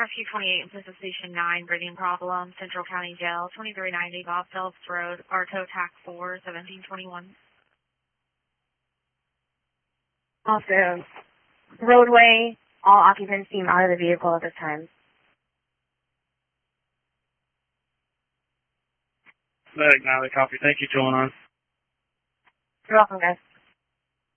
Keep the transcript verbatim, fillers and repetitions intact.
Rescue twenty-eight and Pacific Station nine, breathing problem, Central County Jail, twenty-three ninety Bob Phelps Road, Arto TAC four, seventeen twenty-one. Also, roadway, all occupants seem out of the vehicle at this time. Medic, now they copy. Thank you, Joanne. You're welcome, guys.